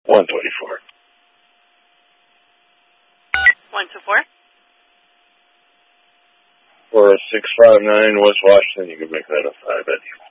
124. 124. For 659 West Washington, you can make that a 5, Eddie.